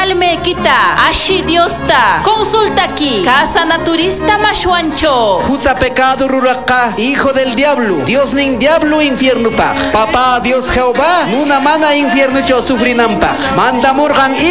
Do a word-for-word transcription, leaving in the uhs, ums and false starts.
kalme kita, ashi Diosta, consulta aquí, casa naturista Mashwancho. Jusa pecado ruraka, hijo del diablo, Dios nin diablo infierno pag. Papá Dios Jehová, nuna mana infierno cho sufrinampa. Manda murgan